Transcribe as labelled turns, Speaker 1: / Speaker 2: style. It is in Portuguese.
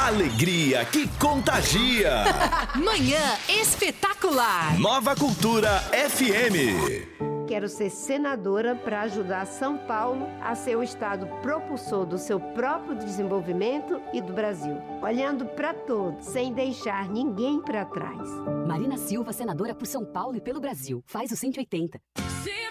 Speaker 1: Alegria que contagia.
Speaker 2: Manhã espetacular.
Speaker 1: Nova Cultura FM.
Speaker 3: Quero ser senadora para ajudar São Paulo a ser o estado propulsor do seu próprio desenvolvimento e do Brasil, olhando para todos, sem deixar ninguém para trás.
Speaker 4: Marina Silva, senadora por São Paulo e pelo Brasil. Faz o 180.